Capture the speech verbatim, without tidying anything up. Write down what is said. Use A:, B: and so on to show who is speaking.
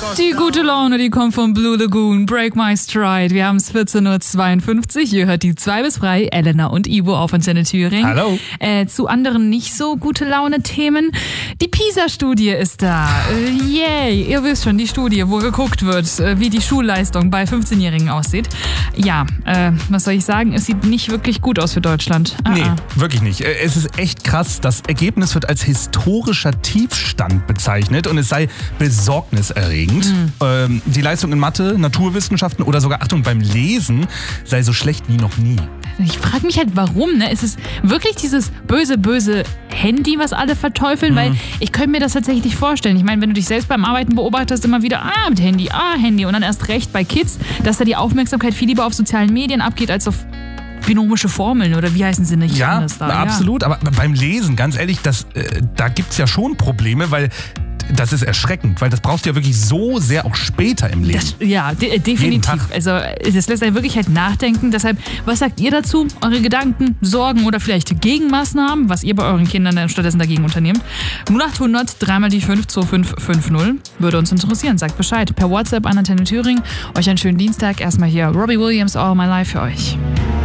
A: Die gute Laune, die kommt von Blue Lagoon, Break My Stride. Wir haben es vierzehn Uhr zweiundfünfzig. Ihr hört die zwei bis drei, Elena und Ivo auf Antenne Thüringen.
B: Hallo.
A: Äh, zu anderen nicht so gute Laune-Themen. Die PISA-Studie ist da. Äh, yay. Ihr wisst schon, die Studie, wo geguckt wird, äh, wie die Schulleistung bei fünfzehnjährigen aussieht. Ja, äh, was soll ich sagen? Es sieht nicht wirklich gut aus für Deutschland. Ah,
B: nee,
A: ah.
B: wirklich nicht. Es ist echt krass. Das Ergebnis wird als historischer Tiefstand bezeichnet und es sei besorgniserregend. Mhm. Ähm, die Leistung in Mathe, Naturwissenschaften oder sogar, Achtung, beim Lesen sei so schlecht wie noch nie.
A: Ich frage mich halt, warum, ne? Ist es wirklich dieses böse, böse Handy, was alle verteufeln? Mhm. Weil ich könnte mir das tatsächlich nicht vorstellen. Ich meine, wenn du dich selbst beim Arbeiten beobachtest, immer wieder, ah, mit Handy, ah, Handy. Und dann erst recht bei Kids, dass da die Aufmerksamkeit viel lieber auf sozialen Medien abgeht, als auf binomische Formeln oder wie heißen sie nicht?
B: Ja,
A: anders da?
B: absolut. Ja. Aber beim Lesen, ganz ehrlich, das, äh, da gibt es ja schon Probleme, weil das ist erschreckend, weil das brauchst du ja wirklich so sehr auch später im Leben.
A: Das, ja, de- definitiv. Also das lässt einen wirklich halt nachdenken. Deshalb, was sagt ihr dazu? Eure Gedanken, Sorgen oder vielleicht Gegenmaßnahmen, was ihr bei euren Kindern dann stattdessen dagegen unternehmt? null acht hundert, dreimal die fünf, zwei fünf fünf null. Würde uns interessieren. Sagt Bescheid. Per WhatsApp an Antenne Thüringen. Euch einen schönen Dienstag. Erstmal hier Robbie Williams, All My Life für euch.